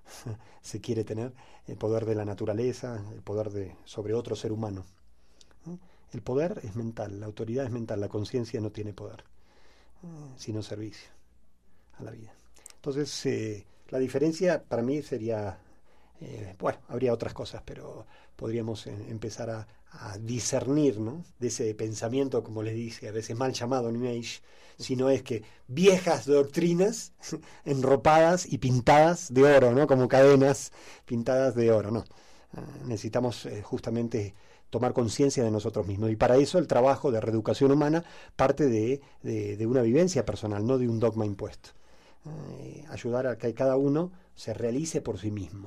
se quiere tener, el poder de la naturaleza, el poder sobre otro ser humano. El poder es mental, la autoridad es mental, la conciencia no tiene poder, sino servicio a la vida. Entonces, la diferencia para mí sería, bueno, habría otras cosas, pero podríamos empezar a discernir, ¿no?, de ese pensamiento, como les dice, a veces mal llamado New Age, sino es que viejas doctrinas enropadas y pintadas de oro, ¿no?, como cadenas pintadas de oro, ¿no? Necesitamos justamente tomar conciencia de nosotros mismos, y para eso el trabajo de reeducación humana parte de una vivencia personal, no de un dogma impuesto. Ayudar a que cada uno se realice por sí mismo,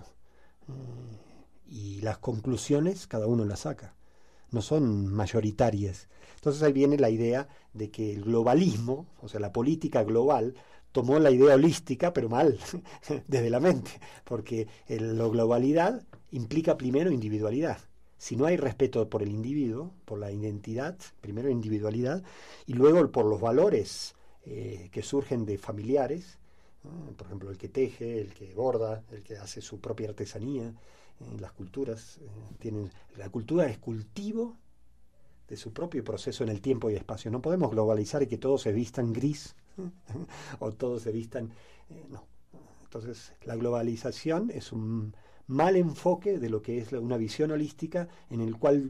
y las conclusiones cada uno las saca, no son mayoritarias. Entonces ahí viene la idea de que el globalismo, o sea, la política global, tomó la idea holística, pero mal, desde la mente, porque la globalidad implica primero individualidad. Si no hay respeto por el individuo, por la identidad, primero individualidad, y luego por los valores que surgen de familiares, por ejemplo, el que teje, el que borda, el que hace su propia artesanía. Las culturas la cultura es cultivo de su propio proceso en el tiempo y espacio. No podemos globalizar y que todos se vistan gris o todos se vistan no. Entonces la globalización es un mal enfoque de lo que es una visión holística, en el cual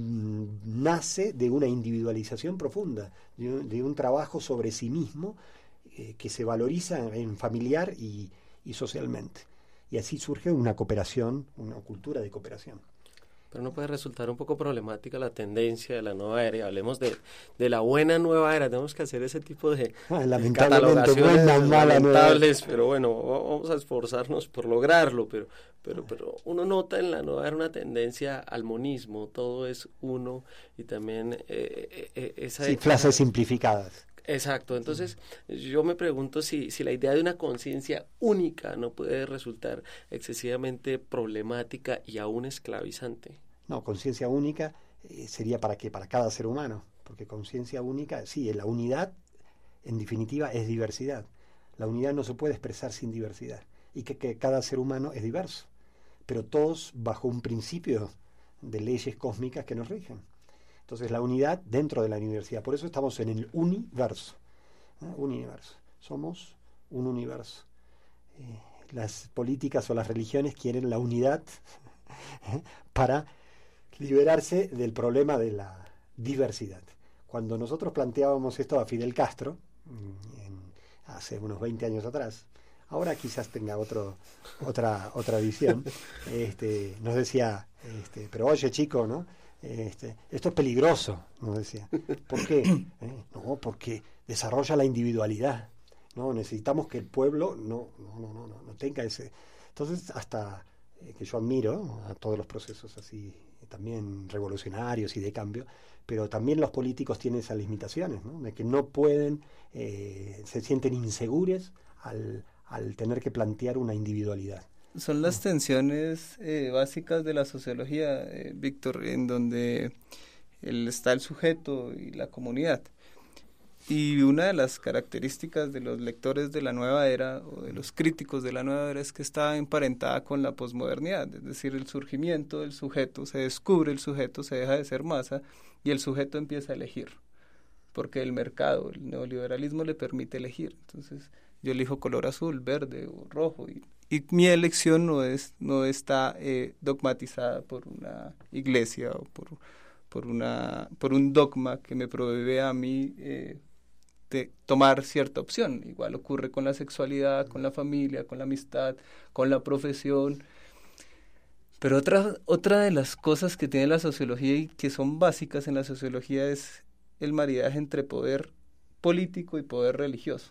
nace de una individualización profunda, de un trabajo sobre sí mismo, que se valoriza en familiar y socialmente. Y así surge una cooperación, una cultura de cooperación. Pero no puede resultar un poco problemática la tendencia de la nueva era. Hablemos de la buena nueva era. Tenemos que hacer ese tipo de catalogaciones lamentables, pero bueno, vamos a esforzarnos por lograrlo. Pero uno nota en la nueva era una tendencia al monismo. Todo es uno, y también frases simplificadas. Exacto. Entonces yo me pregunto si la idea de una conciencia única no puede resultar excesivamente problemática y aún esclavizante. No, conciencia única sería para qué, para cada ser humano, porque conciencia única, sí, la unidad en definitiva es diversidad. La unidad no se puede expresar sin diversidad, y que cada ser humano es diverso, pero todos bajo un principio de leyes cósmicas que nos rigen. Entonces la unidad dentro de la universidad, por eso estamos en el universo, universo, somos un universo. Las políticas o las religiones quieren la unidad para liberarse del problema de la diversidad. Cuando nosotros planteábamos esto a Fidel Castro, hace unos 20 años atrás, ahora quizás tenga otra visión, nos decía, pero oye chico, ¿no? Esto es peligroso, nos decía. ¿Por qué? No, porque desarrolla la individualidad. No, necesitamos que el pueblo no tenga ese. Entonces, hasta que yo admiro a todos los procesos así, también revolucionarios y de cambio, pero también los políticos tienen esas limitaciones, ¿no? De que no pueden, se sienten inseguros al tener que plantear una individualidad. Son las tensiones básicas de la sociología, Víctor, en donde está el sujeto y la comunidad. Y una de las características de los lectores de la nueva era, o de los críticos de la nueva era, es que está emparentada con la posmodernidad, es decir, el surgimiento del sujeto, se descubre el sujeto, se deja de ser masa, y el sujeto empieza a elegir, porque el mercado, el neoliberalismo le permite elegir. Entonces yo elijo color azul, verde o rojo, y mi elección no está dogmatizada por una iglesia o por un dogma que me prohíbe a mí de tomar cierta opción. Igual ocurre con la sexualidad, con la familia, con la amistad, con la profesión. Pero otra de las cosas que tiene la sociología y que son básicas en la sociología es el maridaje entre poder político y poder religioso.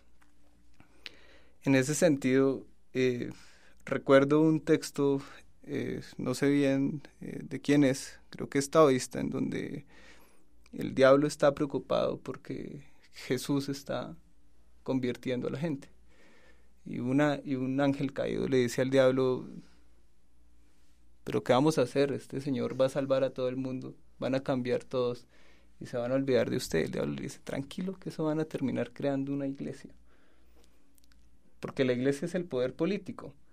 En ese sentido, recuerdo un texto, no sé bien de quién es, creo que es taoísta, en donde el diablo está preocupado porque Jesús está convirtiendo a la gente. Y un ángel caído le dice al diablo, ¿pero qué vamos a hacer? Este señor va a salvar a todo el mundo, van a cambiar todos y se van a olvidar de usted. El diablo le dice, tranquilo, que eso van a terminar creando una iglesia. Porque la iglesia es el poder político.